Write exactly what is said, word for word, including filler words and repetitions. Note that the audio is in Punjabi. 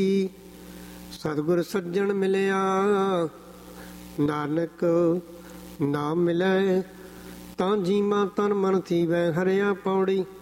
ਸਤਿਗੁਰ ਸੱਜਣ ਮਿਲਿਆ ਨਾਨਕ ਨਾਮ ਮਿਲੈ ਤਾਂ ਜੀਮਾ ਤਨ ਮਨ ਥੀਵੈ ਹਰਿਆ। ਪੌੜੀ